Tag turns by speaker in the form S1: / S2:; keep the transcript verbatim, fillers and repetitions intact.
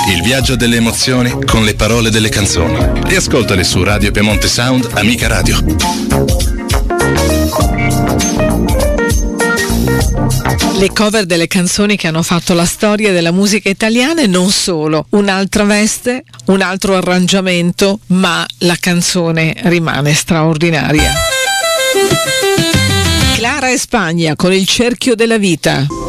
S1: Il viaggio delle emozioni con le parole delle canzoni. Riascoltale su Radio Piemonte Sound, Amica Radio.
S2: Le cover delle canzoni che hanno fatto la storia della musica italiana e non solo. Un'altra veste, un altro arrangiamento, ma la canzone rimane straordinaria. Clara e Spagna con Il cerchio della vita.